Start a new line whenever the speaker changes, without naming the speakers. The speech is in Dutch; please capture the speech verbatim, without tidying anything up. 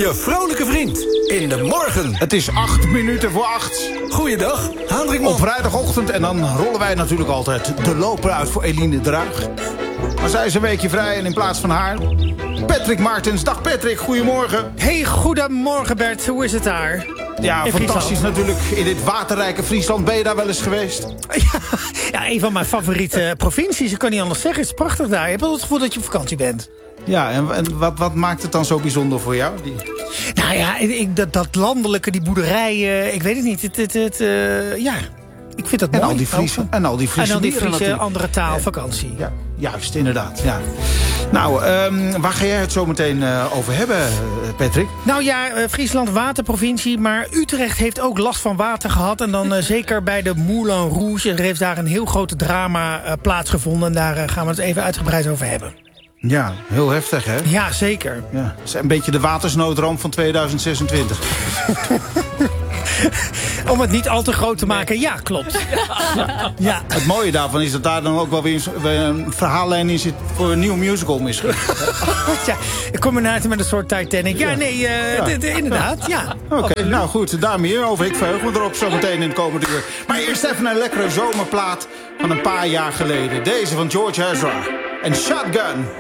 Je vrolijke vriend in de morgen.
Het is acht minuten voor acht.
Goeiedag, Hendrik.
Op vrijdagochtend en dan rollen wij natuurlijk altijd de loper uit voor Eline Druig. Maar zij is een weekje vrij en in plaats van haar... Patrick Martens. Dag Patrick, goedemorgen.
Hey, goedemorgen Bert. Hoe is het daar?
Ja,
in
fantastisch
Friesland?
natuurlijk. In dit waterrijke Friesland. Ben je daar wel eens geweest?
Ja, ja, een van mijn favoriete provincies. Ik kan niet anders zeggen. Het is prachtig daar. Je hebt wel het gevoel dat je op vakantie bent.
Ja, en, en wat, wat maakt het dan zo bijzonder voor jou? Die...
Nou ja, ik, dat, dat landelijke, die boerderijen. Ik weet het niet. Het, het, het, uh, ja, ik vind dat
en
mooi.
Al die Friese, en al die Friese
En al die
dieren
Friese,
natuurlijk.
andere taal, vakantie.
Ja, juist, inderdaad. Ja. Nou, um, waar ga jij het zo meteen uh, over hebben, Patrick?
Nou ja, uh, Friesland waterprovincie, maar Utrecht heeft ook last van water gehad. En dan uh, zeker bij de Moulin Rouge. Er heeft daar een heel grote drama uh, plaatsgevonden. En daar uh, gaan we het even uitgebreid over hebben.
Ja, heel heftig, hè?
Ja, zeker.
Ja, het is een beetje de watersnoodramp van tweeduizend zesentwintig.
Om het niet al te groot te maken. Ja, klopt. Ja. Ja.
Het mooie daarvan is dat daar dan ook wel weer een verhaallijn in zit voor een nieuwe musical misschien.
Ja, een combinatie met een soort Titanic. Ja, nee, uh, ja. D- d- inderdaad, ja.
Oké, okay, nou goed, daar meer over. Ik verheug me erop zo meteen in de komende uur. Maar eerst even een lekkere zomerplaat van een paar jaar geleden. Deze van George Ezra en Shotgun.